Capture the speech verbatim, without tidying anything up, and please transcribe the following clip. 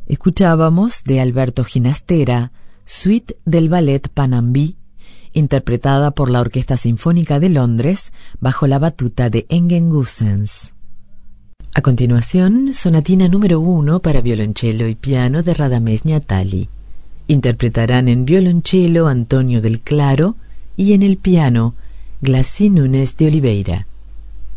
Escuchábamos de Alberto Ginastera, Suite del Ballet Panambí, interpretada por la Orquesta Sinfónica de Londres bajo la batuta de Engen Goossens. A continuación, sonatina número uno para violonchelo y piano de Radamés Niatali. Interpretarán en violonchelo Antonio del Claro y en el piano Glacy Núñez de Oliveira.